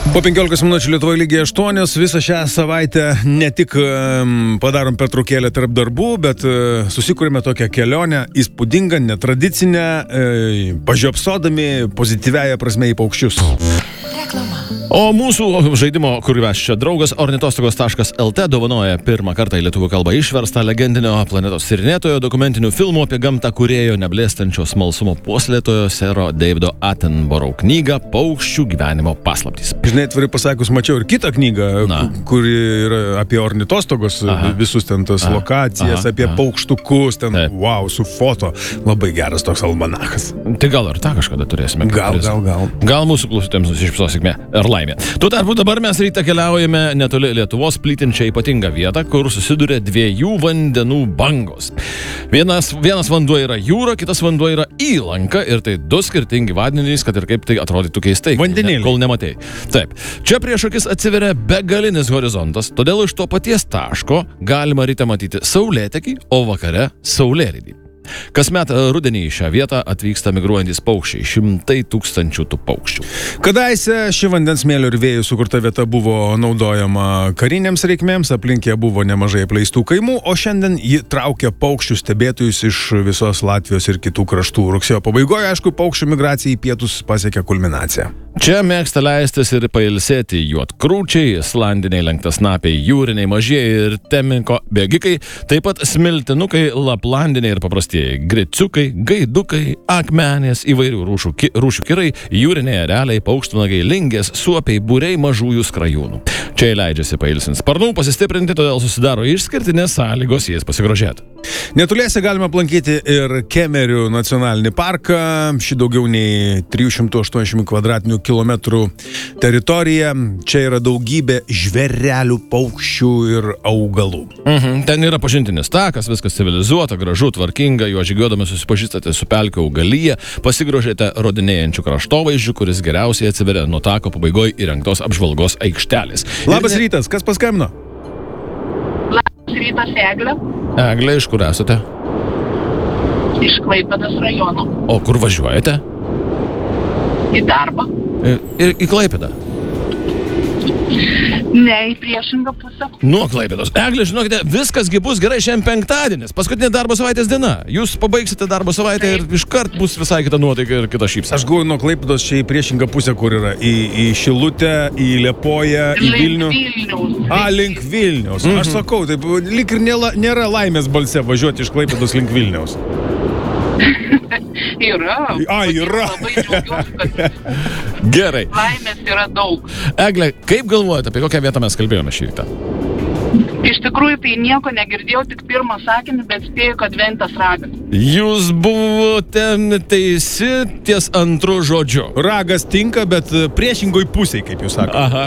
Po 15 minučių Lietuvoje lygiai 8, visą šią savaitę ne tik padarom pertraukėlę tarp darbų, bet susikūrėme tokią kelionę įspūdingą, netradicinę, pažiopsodami pozityviąją prasme į paukščius. Reklama. O mūsų žaidimo, kur mes čia draugas, ornitostogos.lt dovanoja pirmą kartą į lietuvių kalbą išverstą legendinio planetos tyrinėtojo dokumentinių filmų apie gamtą kūrėjo neblėstančio smalsumo puoselėtojo sero Davido Attenborough knygą Paukščių gyvenimo paslaptys. Žinai, atvirai pasakius, mačiau ir kitą knygą, kuri yra apie ornitostogos, visus ten tas lokacijas, apie paukštukus, ten, wow, su foto. Labai geras toks almanachas. Tai gal ir tą kažkada turėsime. Gal. Gal mūsų klausytėms nusišypsos sėkmė ir laimė. Tuo tarpu dabar mes rytą keliaujame netoli Lietuvos plytinčią ypatingą vietą, kur susiduria dviejų vandenų bangos. Vienas vanduo yra jūra, kitas vanduo yra įlanka ir tai du skirtingi vandenys, kad ir kaip tai atrodytų keistai. Vandenėliai. Kol nematei. Taip. Čia prieš akis atsiveria begalinis horizontas, todėl iš to paties taško galima ryte matyti saulėtekį, o vakare saulėrydį. Kasmet rudenį į šią vietą atvyksta migruojantys paukščiai, 100 000 tų paukščių. Kadaise ši vandens smėlio ir vėjų sukurta vieta buvo naudojama karinėms reikmėms, aplink ją buvo nemažai apleistų kaimų, o šiandien ji traukia paukščių stebėtojus iš visos Latvijos ir kitų kraštų. Rugsėjo pabaigoje, aišku, paukščių migracija į pietus pasiekė kulminaciją. Čia mėgsta leistis ir pailsėti juodkrūčiai, islandiniai lenktasnapiai, jūriniai mažieji ir temiko bėgikai, taip pat smiltinukai, laplandiniai ir paprastieji griciukai, gaidukai, akmenės, įvairių rūšių kirai, jūriniai ereliai, paukštanagiai, lingės, suopiai, būriai mažųjų skrajūnų. Čia leidžiasi pailsint sparnų, pasistiprinti, todėl susidaro išskirtinės sąlygos jais pasigrožėti. Netoliese galima aplankyti ir Kemerių nacionalinį parką. Ši daugiau nei 380 kvadratinių kilometrų teritorija. Čia yra daugybė žvėrelių, paukščių ir augalų. Ten yra pažintinis takas, viskas civilizuota, gražu, tvarkinga, juo žygiuodami susipažįstate su pelkių augalija, pasigrožėte rodinėjančių kraštovaizdžių, kuris geriausiai atsiveria nuo tako pabaigoje įrengtos apžvalgos aikštelės. Labas rytas, kas paskambino? Labas rytas, Eglė. Eglė, iš kur esate? Iš Klaipėdos rajono. O kur važiuojate? Į darbą. Ir į Klaipėdą? Ne, į priešingą pusę. Nuo Klaipėdos. Eglė, žinokite, viskasgi bus gerai, šiandien penktadienis, paskutinė darbo savaitės diena. Jūs pabaigsite darbo savaitę ir iškart bus visai kita nuotaika ir kita šypsena. Aš galvoju nuo Klaipėdos čia į priešingą pusę, kur yra. Į Šilutę, į Liepoją, į Vilnių. Link Vilniaus. Aš sakau, taip, lyg ir nėra laimės balse važiuoti iš Klaipėdos link Vilniaus. Yra. Yra. Labai džiaugiuosi, kad Gerai. laimės yra daug. Eglė, kaip galvojate, apie kokią vietą mes kalbėjome šį rytą? Iš tikrųjų, tai nieko negirdėjau, tik pirmą sakinį, bet spėjau, kad Ventės ragas. Jūs buvote teisi ties antru žodžiu. Ragas tinka, bet priešingoj pusėj, kaip jūs sakote. Aha.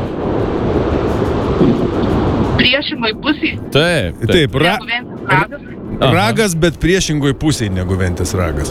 Priešingoj pusėj. Taip. Taip, Negu Ventės ragas. ragas, bet priešingoj pusėj negu Ventės ragas.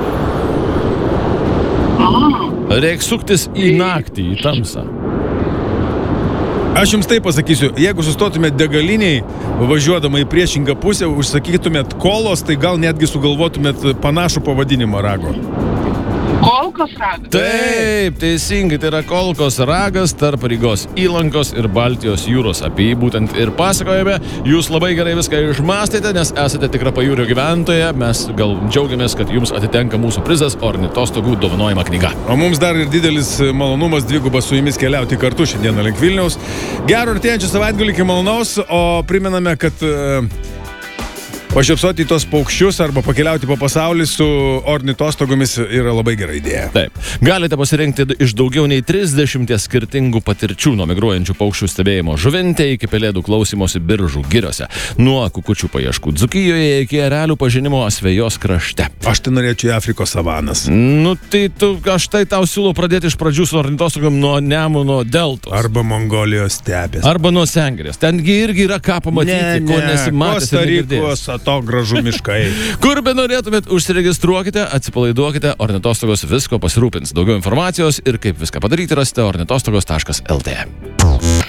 Reikia suktis į naktį, į tamsą. Aš jums tai pasakysiu, jeigu sustotumėt degaliniai, važiuodama į priešingą pusę, užsakytumėt kolos, tai gal netgi sugalvotumėt panašų pavadinimą rago. Kolkos ragas. Taip, teisingai, tai yra Kolkos ragas tarp Rygos įlankos ir Baltijos jūros. Apie jį būtent ir pasakojame. Jūs labai gerai viską išmąstėte, nes esate tikra pajūrio gyventoja. Mes gal džiaugiamės, kad jums atitenka mūsų prizas ornitostogų dovanojama knyga. O mums dar ir didelis malonumas dvigubas su jumis keliauti kartu šiandieną link Vilniaus. Gero artėjančio savaitgalį, iki malonaus, o primename, kad pažiopsoti į tos paukščius arba pakeliauti po pasaulį su ornitostogomis yra labai gera idėja. Taip. Galite pasirinkti iš daugiau nei 30 skirtingų patirčių nuo migruojančių paukščių stebėjimo Žuvinte iki pelėdų klausymosi Biržų giriose. Nuo kukučių paieškų Dzūkijoje iki erelių pažinimo Asvejos krašte. Aš tai norėčiau į Afrikos savanas. Nu, tai aš tai tau siūlau pradėti iš pradžių su ornitostogom nuo Nemuno deltos. Arba Mongolijos stepės. Arba nuo Sengirės. Tengi irgi yra ką pamatyti, ko nesimatęs ir negirdėjęs. To gražu miškai. Kur be norėtumėt, užsiregistruokite, atsipalaiduokite, ornitostogos visko pasirūpins. Daugiau informacijos ir kaip viską padaryti rasite ornitostogos.lt.